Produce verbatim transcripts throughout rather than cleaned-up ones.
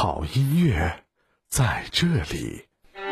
好音乐在这里。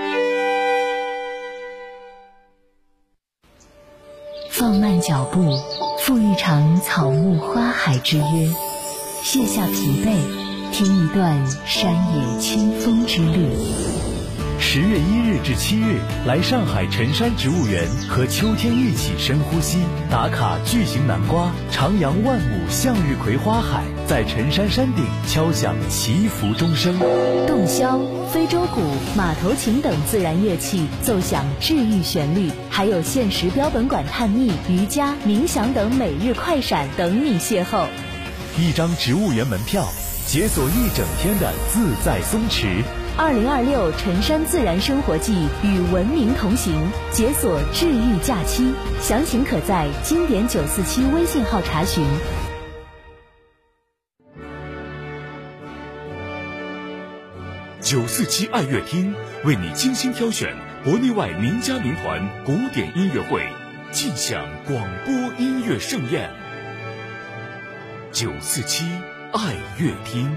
放慢脚步，赴一场草木花海之约，卸下疲惫，听一段山野清风之旅。 十月一日至七日，来上海辰山植物园和秋天一起深呼吸，打卡巨型南瓜，徜徉万亩向日葵花海，在辰山山顶敲响祈福钟声。 洞箫、非洲鼓、马头琴等自然乐器奏响治愈旋律，还有现实标本馆探秘、瑜伽、冥想等每日快闪等你邂逅。 一张植物园门票，解锁一整天的自在松弛。 二零二六辰山自然生活季与文明同行，解锁治愈假期，详情可在经典九四七微信号查询。 九四七爱乐厅为你精心挑选国内外名家名团古典音乐会，尽享广播音乐盛宴。九四七爱乐厅。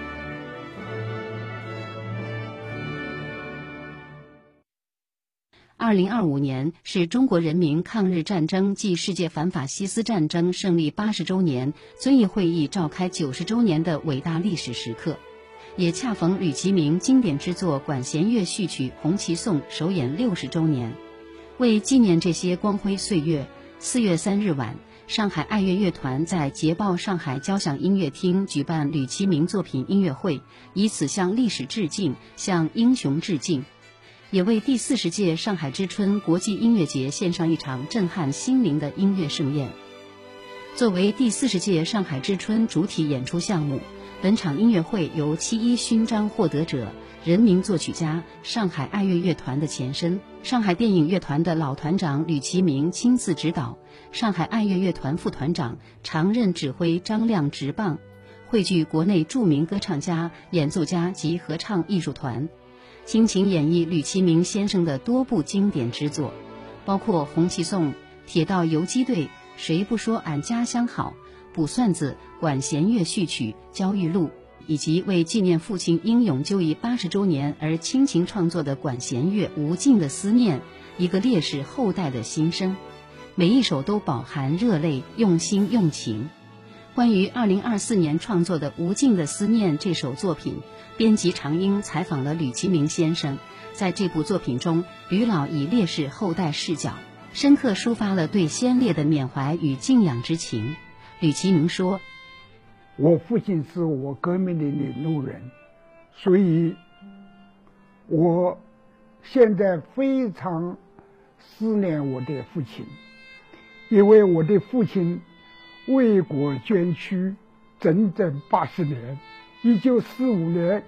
二零二五年是中国人民抗日战争暨世界反法西斯战争胜利八十周年、遵义会议召开九十周年的伟大历史时刻，也恰逢吕其明经典之作管弦乐序曲《红旗颂》首演六十周年。为纪念这些光辉岁月，四月三日晚，上海爱乐乐团在捷报上海交响音乐厅举办吕其明作品音乐会，以此向历史致敬，向英雄致敬，也为第四十届上海之春国际音乐节献上一场震撼心灵的音乐盛宴。作为第四十届上海之春主体演出项目，本场音乐会由七一勋章获得者、人民作曲家上海爱乐乐团的前身上海电影乐团的老团长吕其明亲自指导，上海爱乐乐团副团长、常任指挥张亮执棒，汇聚国内著名歌唱家、演奏家及合唱艺术团，倾情演绎吕其明先生的多部经典之作，包括《红旗颂》、《铁道游击队》、《谁不说俺家乡好》、《卜算子》、管弦乐序曲《焦裕禄》，以及为纪念父亲英勇就义八十周年而倾情创作的管弦乐《无尽的思念》，一个烈士后代的心声，每一首都饱含热泪，用心用情。关于二零二四年创作的《无尽的思念》这首作品，编辑常英采访了吕其明先生。在这部作品中，吕老以烈士后代视角，深刻抒发了对先烈的缅怀与敬仰之情。吕其明说： 我父亲是我革命的领路人，所以我现在非常思念我的父亲，因为我的父亲为国捐躯整整八十年。一九四五年，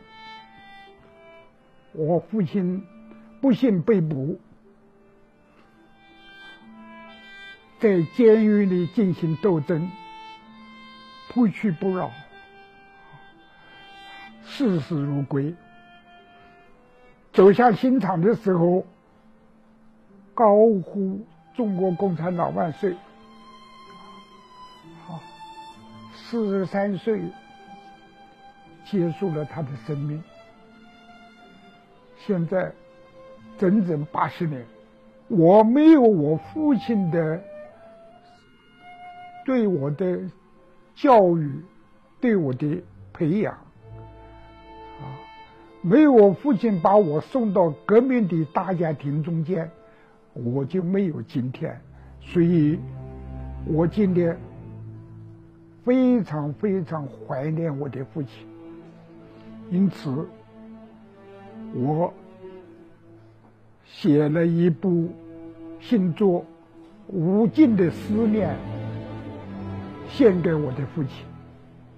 我父亲不幸被捕，在监狱里进行斗争，不屈不挠，视死如归。走向刑场的时候，高呼中国共产党万岁。四十三岁结束了他的生命。现在整整八十年，我没有我父亲的对我的教育，对我的培养啊，没有我父亲把我送到革命的大家庭中间，我就没有今天。所以我今天非常非常怀念我的父亲，因此我写了一部新作《无尽的思念》，献给我的父亲。